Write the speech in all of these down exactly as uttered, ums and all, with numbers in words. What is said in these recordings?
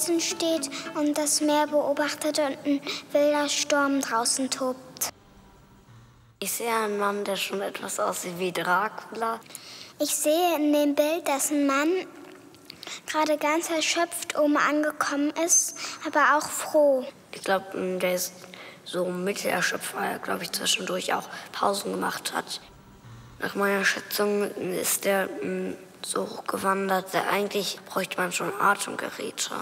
steht und das Meer beobachtet und ein wilder Sturm draußen tobt. Ich sehe einen Mann, der schon etwas aussieht wie Dracula. Ich sehe in dem Bild, dass ein Mann gerade ganz erschöpft oben angekommen ist, aber auch froh. Ich glaube, der ist so mittelerschöpft, weil er, glaube ich, zwischendurch auch Pausen gemacht hat. Nach meiner Schätzung ist der mh, so hochgewandert, der eigentlich bräuchte man schon Atemgeräte.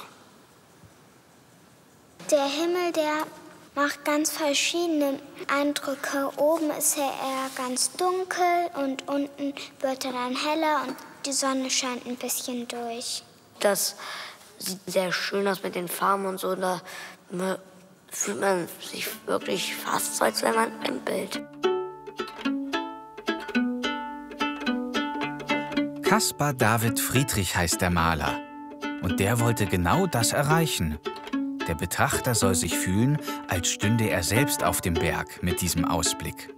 Der Himmel, der macht ganz verschiedene Eindrücke. Oben ist er eher ganz dunkel und unten wird er dann heller und die Sonne scheint ein bisschen durch. Das sieht sehr schön aus mit den Farben und so. Da fühlt man sich wirklich fast so, als wäre man im Bild. Caspar David Friedrich heißt der Maler. Und der wollte genau das erreichen. Der Betrachter soll sich fühlen, als stünde er selbst auf dem Berg mit diesem Ausblick.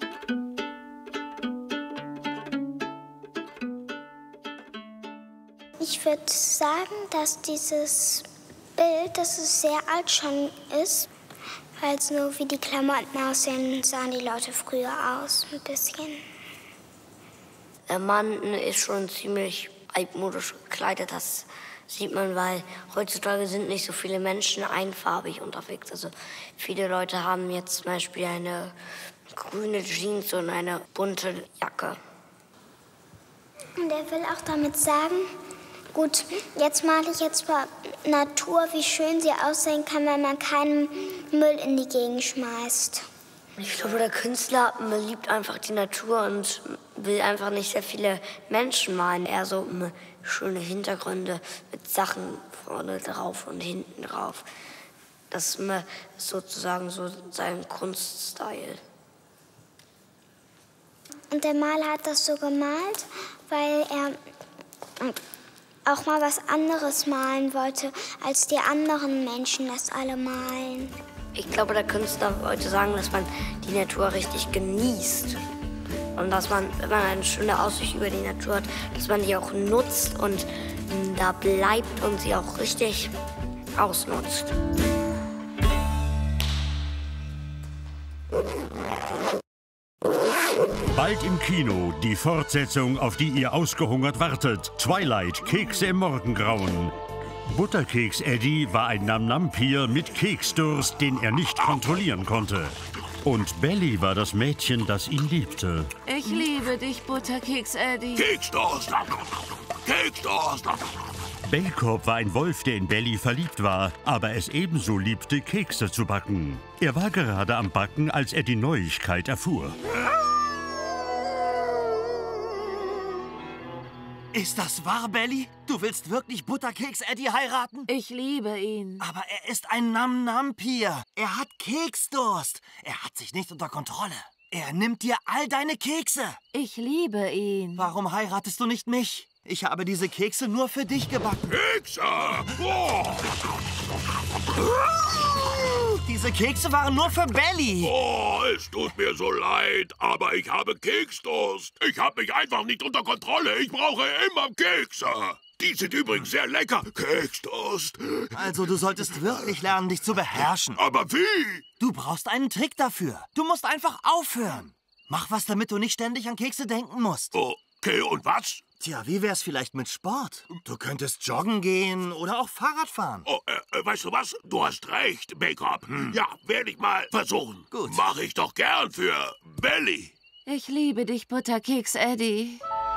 Ich würde sagen, dass dieses Bild, dass es sehr alt schon ist, weil so wie die Klamotten aussehen, sahen die Leute früher aus, ein bisschen. Der Mann ist schon ziemlich altmodisch gekleidet, das sieht man, weil heutzutage sind nicht so viele Menschen einfarbig unterwegs. Also viele Leute haben jetzt zum Beispiel eine grüne Jeans und eine bunte Jacke. Und er will auch damit sagen, gut, jetzt male ich jetzt mal Natur, wie schön sie aussehen kann, wenn man keinen Müll in die Gegend schmeißt. Ich glaube, der Künstler liebt einfach die Natur und will einfach nicht sehr viele Menschen malen. Eher so schöne Hintergründe mit Sachen vorne drauf und hinten drauf. Das ist sozusagen so sein Kunststil. Und der Maler hat das so gemalt, weil er auch mal was anderes malen wollte, als die anderen Menschen das alle malen. Ich glaube, der Künstler wollte sagen, dass man die Natur richtig genießt. Und dass man, wenn man eine schöne Aussicht über die Natur hat, dass man die auch nutzt und da bleibt und sie auch richtig ausnutzt. Bald im Kino die Fortsetzung, auf die ihr ausgehungert wartet. Twilight, Kekse im Morgengrauen. Butterkeks-Eddie war ein Nam-Nam-Pier mit Keksdurst, den er nicht kontrolliellen konnte. Und Belly war das Mädchen, das ihn liebte. Ich liebe dich, Butterkeks-Eddie. Keksdurst! Keksdurst! Bellkorb war ein Wolf, der in Belly verliebt war, aber es ebenso liebte, Kekse zu backen. Er war gerade am Backen, als er die Neuigkeit erfuhr. Ist das wahr, Belly? Du willst wirklich Butterkeks-Eddie heiraten? Ich liebe ihn. Aber er ist ein Nam-Nam-Pier. Er hat Keksdurst. Er hat sich nicht unter Kontrolle. Er nimmt dir all deine Kekse. Ich liebe ihn. Warum heiratest du nicht mich? Ich habe diese Kekse nur für dich gebacken. Kekse! Oh. Diese Kekse waren nur für Belly. Oh, es tut mir so leid, aber ich habe Keksdurst. Ich habe mich einfach nicht unter Kontrolle. Ich brauche immer Kekse. Die sind übrigens sehr lecker. Keksdurst. Also du solltest wirklich lernen, dich zu beherrschen. Aber wie? Du brauchst einen Trick dafür. Du musst einfach aufhören. Mach was, damit du nicht ständig an Kekse denken musst. Okay, und was? Tja, wie wär's vielleicht mit Sport? Du könntest joggen gehen oder auch Fahrrad fahren. Oh, äh, weißt du was? Du hast recht, Backup. Hm. Ja, werde ich mal versuchen. Gut. Mache ich doch gern für Belly. Ich liebe dich, Butterkeks-Eddie.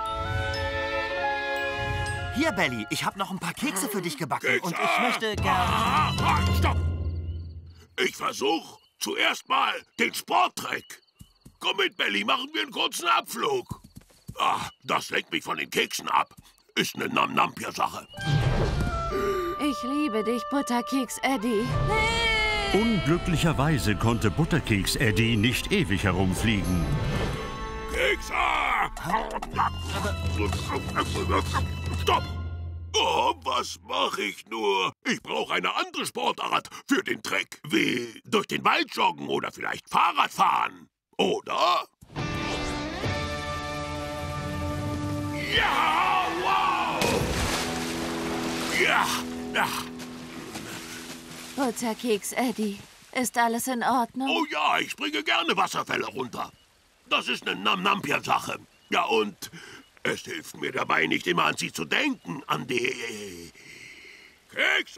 Hier, Belly, ich habe noch ein paar Kekse für dich gebacken. Kekse. Und ich möchte gern... Ah, ah, stopp! Ich versuche zuerst mal den Sporttrick. Komm mit, Belly, machen wir einen kurzen Abflug. Ah, das lenkt mich von den Keksen ab. Ist eine Nam-Nam-Pier-Sache. Ich liebe dich, Butterkeks-Eddie. Unglücklicherweise konnte Butterkeks-Eddie nicht ewig herumfliegen. Kekse! Stopp! Oh, was mache ich nur? Ich brauche eine andere Sportart für den Trick. Wie durch den Wald joggen oder vielleicht Fahrrad fahren. Oder? Ja, wow! Ja, ja. Butterkeks Eddie, ist alles in Ordnung? Oh ja, ich bringe gerne Wasserfälle runter. Das ist eine Nam-Nampia-Sache. Ja, und es hilft mir dabei, nicht immer an sie zu denken, an die Kekse.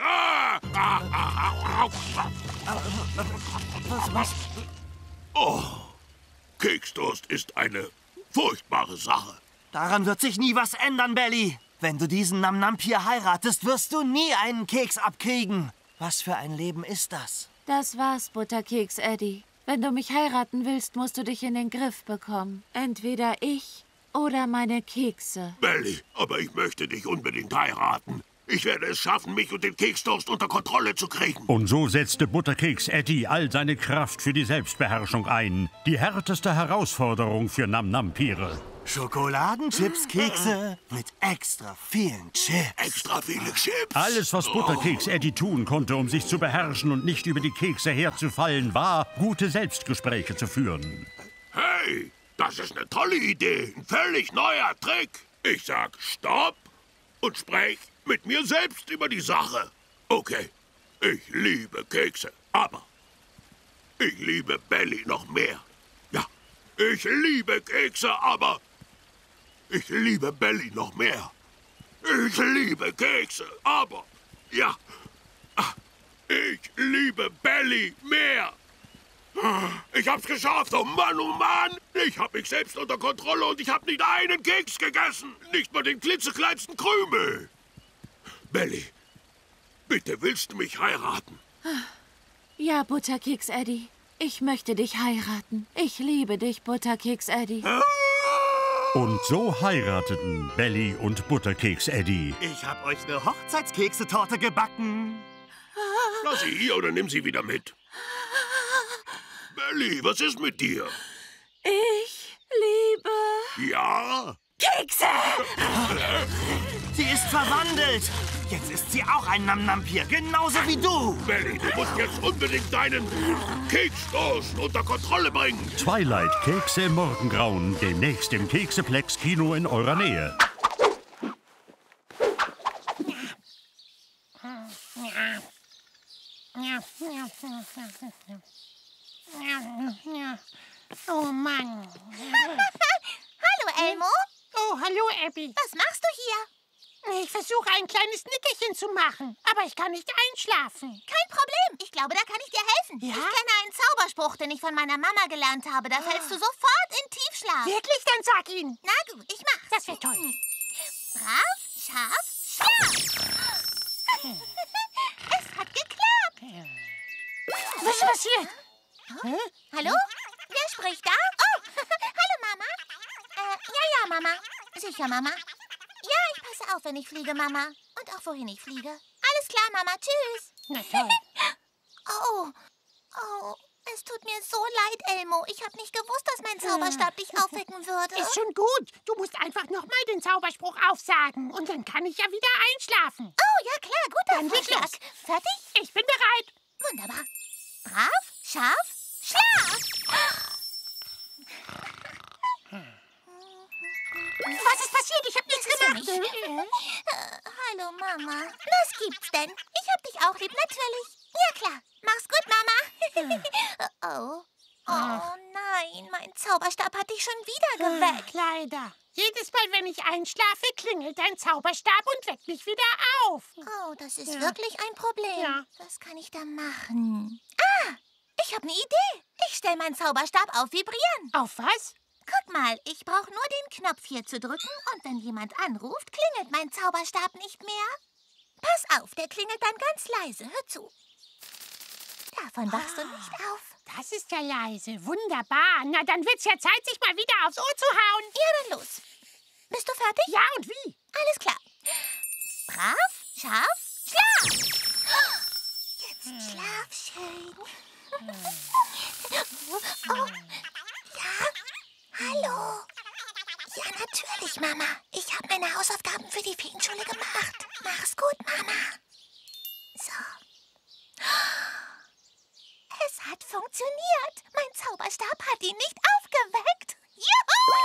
Was, was? Oh, Keksdurst ist eine furchtbare Sache. Daran wird sich nie was ändern, Belly. Wenn du diesen Nam-Nampir heiratest, wirst du nie einen Keks abkriegen. Was für ein Leben ist das? Das war's, Butterkeks Eddie. Wenn du mich heiraten willst, musst du dich in den Griff bekommen. Entweder ich oder meine Kekse. Belly, aber ich möchte dich unbedingt heiraten. Ich werde es schaffen, mich und den Keksdurst unter Kontrolle zu kriegen. Und so setzte Butterkeks Eddie all seine Kraft für die Selbstbeherrschung ein. Die härteste Herausforderung für Nam-Nampire. Schokoladenchips, Kekse mit extra vielen Chips. Extra viele Chips. Alles, was Butterkeks Eddie tun konnte, um sich zu beherrschen und nicht über die Kekse herzufallen, war, gute Selbstgespräche zu führen. Hey, das ist eine tolle Idee. Ein völlig neuer Trick. Ich sag Stopp und sprech mit mir selbst über die Sache. Okay, ich liebe Kekse, aber ich liebe Belly noch mehr. Ja, ich liebe Kekse, aber ich liebe Belly noch mehr. Ich liebe Kekse, aber ja, ich liebe Belly mehr. Ich hab's geschafft, oh Mann, oh Mann! Ich hab mich selbst unter Kontrolle und ich hab nicht einen Keks gegessen. Nicht mal den klitzekleinsten Krümel. Belly, bitte willst du mich heiraten? Ja, Butterkeks Eddie. Ich möchte dich heiraten. Ich liebe dich, Butterkeks Eddie. Und so heirateten Belly und Butterkeks Eddie. Ich hab euch eine Hochzeitskeksetorte gebacken. Lass sie hier oder nimm sie wieder mit. Belly, was ist mit dir? Ich liebe... Ja? Kekse! Sie ist verwandelt. Jetzt ist sie auch ein Nam-Nampir, genauso wie du. Belly, du musst jetzt unbedingt deinen Keksdurst unter Kontrolle bringen. Twilight Kekse im Morgengrauen, demnächst im Kekseplex-Kino in eurer Nähe. Oh Mann. Hallo, Elmo. Oh, hallo, Abby. Was machst du hier? Ich versuche, ein kleines Nickerchen zu machen, aber ich kann nicht einschlafen. Kein Problem. Ich glaube, da kann ich dir helfen. Ja? Ich kenne einen Zauberspruch, den ich von meiner Mama gelernt habe. Da fällst du sofort in Tiefschlaf. Wirklich? Dann sag ihn. Na gut, ich mach's. Das wäre toll. Brav, scharf, scharf. Es hat geklappt. Was ist passiert? Hm? Hallo? Wer spricht da? Oh, hallo, Mama. Äh, ja, ja, Mama. Sicher, Mama. Ja, ich passe auf, wenn ich fliege, Mama. Und auch, wohin ich fliege. Alles klar, Mama. Tschüss. Na toll. Oh, oh, es tut mir so leid, Elmo. Ich habe nicht gewusst, dass mein Zauberstab dich aufwecken würde. Ist schon gut. Du musst einfach nochmal den Zauberspruch aufsagen. Und dann kann ich ja wieder einschlafen. Oh, ja klar. Guter Dann leg Vorschlag. los. Fertig? Ich bin bereit. Wunderbar. Brav, scharf, schlaf. Was ist passiert? Ich habe nichts gemacht. Äh, hallo, Mama. Was gibt's denn? Ich hab dich auch lieb, natürlich. Ja, klar. Mach's gut, Mama. Oh. Oh nein, mein Zauberstab hat dich schon wieder geweckt. Leider. Jedes Mal, wenn ich einschlafe, klingelt dein Zauberstab und weckt mich wieder auf. Oh, das ist Ja. wirklich ein Problem. Ja. Was kann ich da machen? Ah, ich habe eine Idee. Ich stelle meinen Zauberstab auf Vibrieren. Auf was? Guck mal, ich brauche nur den Knopf hier zu drücken und wenn jemand anruft, klingelt mein Zauberstab nicht mehr. Pass auf, der klingelt dann ganz leise. Hör zu. Davon wachst du nicht auf. Das ist ja leise. Wunderbar. Na, dann wird's ja Zeit, sich mal wieder aufs Ohr zu hauen. Ja, dann los. Bist du fertig? Ja, und wie? Alles klar. Brav, scharf, schlaf. Jetzt schlaf schön. Oh, ja? Hallo? Ja, natürlich, Mama. Ich habe meine Hausaufgaben für die Feenschule gemacht. Mach's gut, Mama. So. Es hat funktioniert. Mein Zauberstab hat ihn nicht aufgeweckt. Juhu!